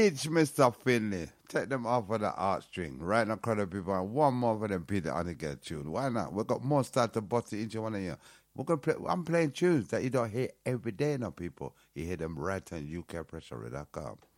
Teach Mr. Finley. Take them off of the art string. Right now, crowd of people, and one more for them Peter Honeygill tune. Why not? We got more start to bust each one of you. We're gonna play. I'm playing tunes that you don't hear every day now, people. You hear them right on UKPressure.com.